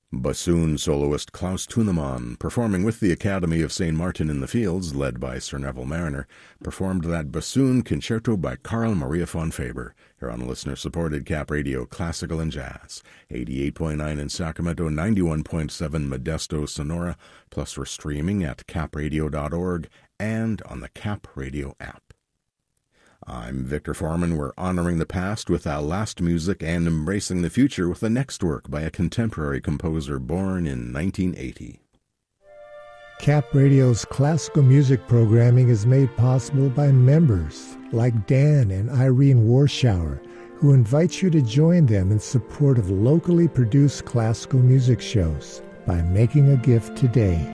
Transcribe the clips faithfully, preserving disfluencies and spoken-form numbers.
Bassoon soloist Klaus Tunemann, performing with the Academy of Saint Martin in the Fields, led by Sir Neville Mariner, performed that bassoon concerto by Carl Maria von Faber, here on listener-supported Cap Radio Classical and Jazz, eighty-eight point nine in Sacramento, ninety-one point seven Modesto, Sonora, plus for streaming at cap radio dot org and on the Cap Radio app. I'm Victor Foreman. We're honoring the past with our last music and embracing the future with the next work by a contemporary composer born in nineteen eighty. Cap Radio's classical music programming is made possible by members like Dan and Irene Warschauer, who invite you to join them in support of locally produced classical music shows by making a gift today.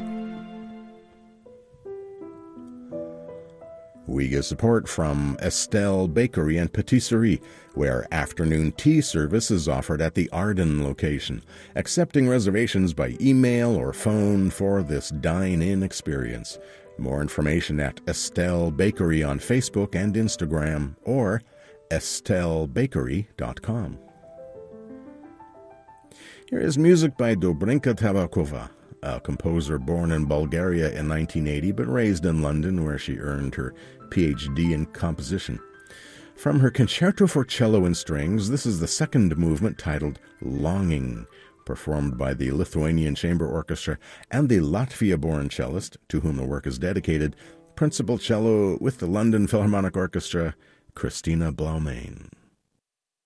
We get support from Estelle Bakery and Patisserie, where afternoon tea service is offered at the Arden location, accepting reservations by email or phone for this dine-in experience. More information at Estelle Bakery on Facebook and Instagram or estelle bakery dot com. Here is music by Dobrinka Tabakova, a composer born in Bulgaria in nineteen eighty but raised in London, where she earned her P H D in composition. From her Concerto for Cello and Strings, this is the second movement titled Longing, performed by the Lithuanian Chamber Orchestra and the Latvia-born cellist, to whom the work is dedicated, principal cello with the London Philharmonic Orchestra, Christina Blaumain.